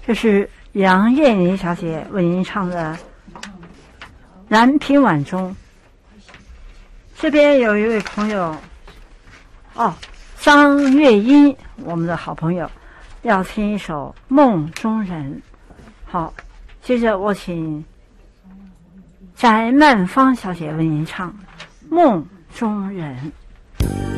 这是杨艳妮小姐为您唱的《南屏晚钟》。这边有一位朋友，张月英，我们的好朋友，要听一首《梦中人》。好，接着我请翟曼芳小姐为您唱《梦中人》。